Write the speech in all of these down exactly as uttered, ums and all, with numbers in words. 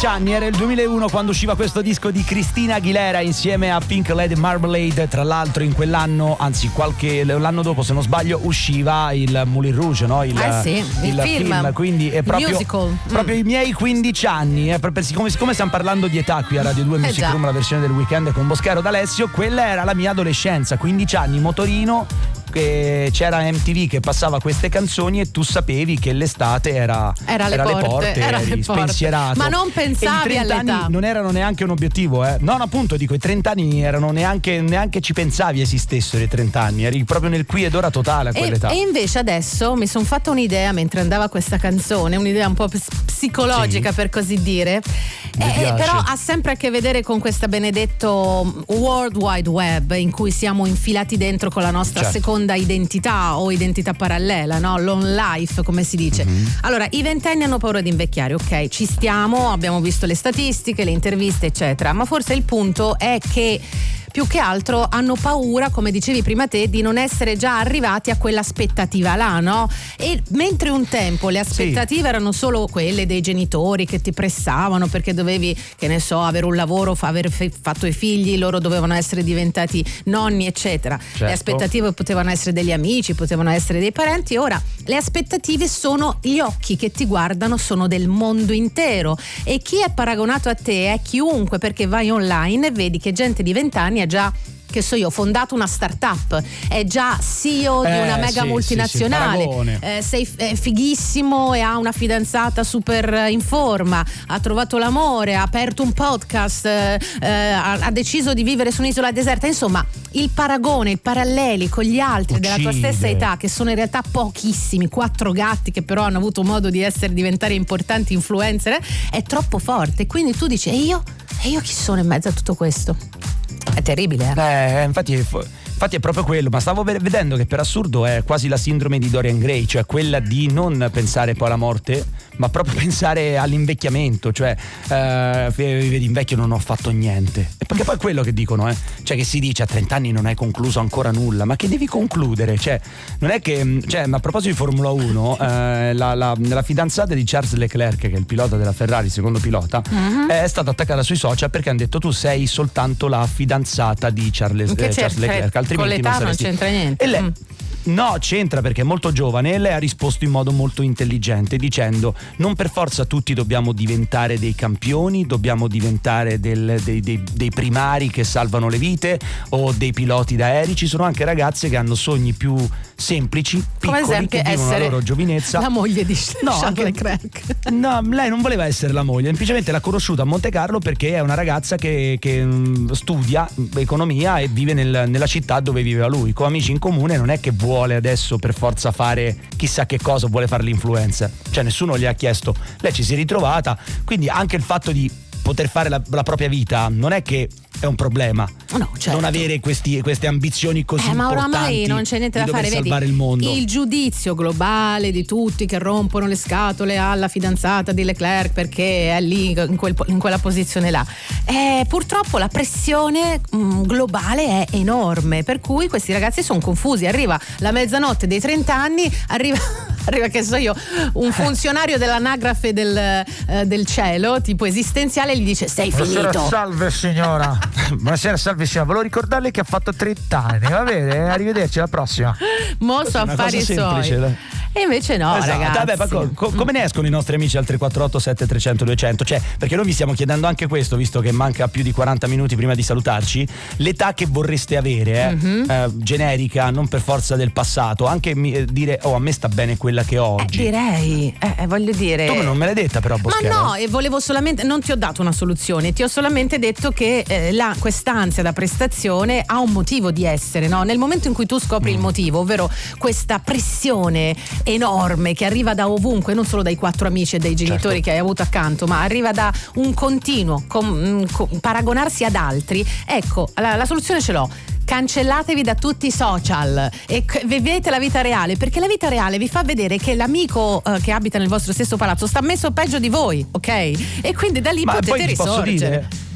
quindici anni, era il duemilauno quando usciva questo disco di Christina Aguilera insieme a Pink Lady Marmalade. Tra l'altro in quell'anno, anzi qualche l'anno dopo se non sbaglio, usciva il Moulin Rouge, no? Il, ah, sì, il, il film. film quindi è proprio, musical. proprio mm. i miei quindici anni, eh, per, siccome, siccome stiamo parlando di età qui a Radio due Music eh Room, la versione del weekend con Boschero d'Alessio, quella era la mia adolescenza, quindici anni, motorino, che c'era M T V che passava queste canzoni e tu sapevi che l'estate era, era, alle, era porte, le porte, era eri le porte. spensierato. Ma non pensavi e i trenta all'età. anni non erano neanche un obiettivo, eh. No, no, appunto, dico, i trenta anni erano neanche, neanche ci pensavi esistessero i trenta anni, eri proprio nel qui ed ora totale a quell'età. E, e invece adesso mi sono fatta un'idea mentre andava questa canzone, un'idea un po' psicologica, sì, per così dire. Eh, però ha sempre a che vedere con questo benedetto World Wide Web in cui siamo infilati dentro con la nostra, certo, seconda identità o identità parallela, no? L'on life, come si dice. Mm-hmm. Allora, i ventenni hanno paura di invecchiare, ok, ci stiamo, abbiamo visto le statistiche, le interviste, eccetera, ma forse il punto è che più che altro hanno paura, come dicevi prima te, di non essere già arrivati a quell'aspettativa là, no? E mentre un tempo le aspettative, sì, erano solo quelle dei genitori che ti pressavano perché dovevi, che ne so, avere un lavoro, aver fatto i figli, loro dovevano essere diventati nonni, eccetera. Certo. Le aspettative potevano essere degli amici, potevano essere dei parenti. Ora le aspettative sono gli occhi che ti guardano, sono del mondo intero, e chi è paragonato a te è chiunque, perché vai online e vedi che gente di vent'anni già, che so io, fondato una startup, è già C E O eh, di una mega sì, multinazionale, sì, sì, eh, sei è fighissimo e ha una fidanzata super in forma, ha trovato l'amore, ha aperto un podcast, eh, ha, ha deciso di vivere su un'isola deserta. Insomma, il paragone, i paralleli con gli altri uccide, della tua stessa età, che sono in realtà pochissimi, quattro gatti che però hanno avuto modo di essere, diventare importanti influencer, è troppo forte. Quindi tu dici, e io? E io chi sono in mezzo a tutto questo? È terribile, eh? Eh, infatti, infatti è proprio quello, ma stavo vedendo che per assurdo è quasi la sindrome di Dorian Gray, cioè quella di non pensare poi alla morte, ma proprio pensare all'invecchiamento, cioè eh, vedi, invecchio, non ho fatto niente. E perché poi è quello che dicono, eh? Cioè che si dice a trenta anni non hai concluso ancora nulla, ma che devi concludere? Cioè, non è che, cioè, ma a proposito di Formula uno, eh, la, la, la fidanzata di Charles Leclerc, che è il pilota della Ferrari, secondo pilota, uh-huh, è stata attaccata sui social perché hanno detto tu sei soltanto la fidanzata di Charles, eh, Charles Leclerc, altrimenti con l'età non, non c'entra niente. E lei, mm. No, c'entra perché è molto giovane, e lei ha risposto in modo molto intelligente dicendo non per forza tutti dobbiamo diventare dei campioni, dobbiamo diventare del, dei, dei, dei primari che salvano le vite o dei piloti d'aerei, ci sono anche ragazze che hanno sogni più semplici, piccoli, come esempio che vivono la loro giovinezza. La moglie di no, Charles Leclerc. No, lei non voleva essere la moglie, semplicemente l'ha conosciuta a Monte Carlo perché è una ragazza che, che studia economia e vive nel, nella città dove viveva lui, con amici in comune. Non è che vuole adesso per forza fare chissà che cosa, vuole fare l'influencer, cioè nessuno gli ha chiesto, lei ci si è ritrovata, quindi anche il fatto di poter fare la, la propria vita non è che è un problema, no, certo, non avere questi, queste ambizioni così eh, ma importanti, oramai non c'è niente da fare, salvare vedi, il mondo. Il giudizio globale di tutti che rompono le scatole alla fidanzata di Leclerc perché è lì in, quel, in quella posizione là, eh, purtroppo la pressione mh, globale è enorme, per cui questi ragazzi sono confusi. Arriva la mezzanotte dei trenta anni, arriva arriva che so io un funzionario dell'anagrafe del, eh, del cielo tipo esistenziale e gli dice sei Buonasera, finito. salve signora. Buonasera, salve signora, volevo ricordarle che ha fatto trenta anni, va bene, arrivederci alla prossima. Mosso affari suoi. E invece no, esatto, ragazzi. Vabbè, ma co- co- come ne escono i nostri amici al tre quattro otto sette tre zero zero due zero zero? Cioè, perché noi vi stiamo chiedendo anche questo, visto che manca più di quaranta minuti prima di salutarci, l'età che vorreste avere, eh? Mm-hmm. Eh, generica, non per forza del passato, anche mi, eh, dire oh, a me sta bene quella che ho oggi. Eh, direi, eh, voglio dire. Tu non me l'hai detta però, Boschero. Ma no, e volevo solamente, non ti ho dato una soluzione, ti ho solamente detto che eh, la, quest'ansia da prestazione ha un motivo di essere, no? Nel momento in cui tu scopri mm. il motivo, ovvero questa pressione enorme che arriva da ovunque, non solo dai quattro amici e dai genitori, certo, che hai avuto accanto, ma arriva da un continuo com, com, paragonarsi ad altri. Ecco, la, la soluzione ce l'ho. Cancellatevi da tutti i social e vivete la vita reale, perché la vita reale vi fa vedere che l'amico uh, che abita nel vostro stesso palazzo sta messo peggio di voi, ok? E quindi da lì ma potete poi ti posso risorgere. dire,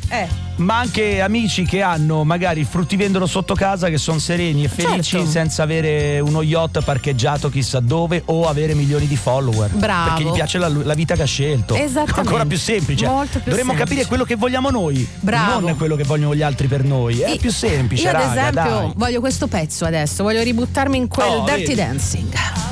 Eh. Ma anche amici che hanno magari il fruttivendolo sotto casa, che sono sereni e felici, certo, senza avere uno yacht parcheggiato chissà dove o avere milioni di follower. Bravo. Perché gli piace la, la vita che ha scelto. Esattamente. Ancora più semplice. Molto più Dovremmo semplice. capire quello che vogliamo noi. Bravo. Non quello che vogliono gli altri per noi. È io, più semplice. Io ad raga, esempio dai. voglio questo pezzo adesso. Voglio ributtarmi in quel Oh, Dirty vedi. Dancing.